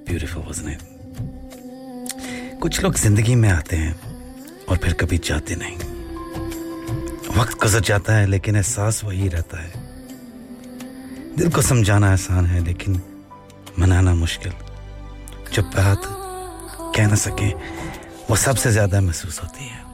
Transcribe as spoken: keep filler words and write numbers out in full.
Beautiful wasn't it? कुछ लोग जिंदगी में आते हैं और फिर कभी जाते नहीं। वक्त गुजर जाता है लेकिन एहसास वही रहता है। दिल को समझाना आसान है लेकिन मनाना मुश्किल। जो बात कह ना सके वो सबसे ज्यादा महसूस होती है।